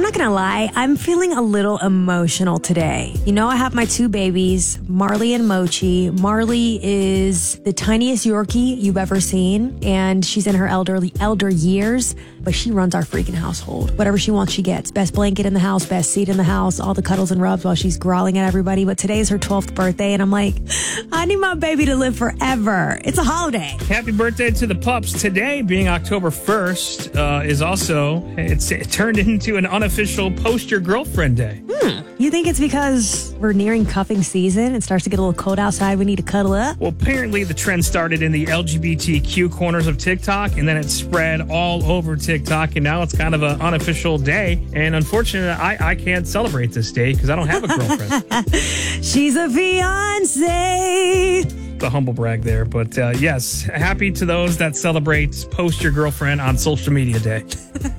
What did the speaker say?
I'm not going to lie. I'm feeling a little emotional today. You know, I have my two babies, Marley and Mochi. Marley is the tiniest Yorkie you've ever seen, and she's in her elder years, but she runs our freaking household. Whatever she wants, she gets. Best blanket in the house, best seat in the house, all the cuddles and rubs while she's growling at everybody. But today's her 12th birthday, and I'm like, I need my baby to live forever. It's a holiday. Happy birthday to the pups. Today, being October 1st, is also, it turned into an unofficial Post Your Girlfriend Day. You think it's because we're nearing cuffing season? It starts to get a little cold outside. We need to cuddle up. Well, apparently the trend started in the LGBTQ corners of TikTok, and then it spread all over TikTok, and now it's kind of an unofficial day. And unfortunately, I can't celebrate this day because I don't have a girlfriend. She's a fiance. The humble brag there. But yes, happy to those that celebrate Post Your Girlfriend on social media day.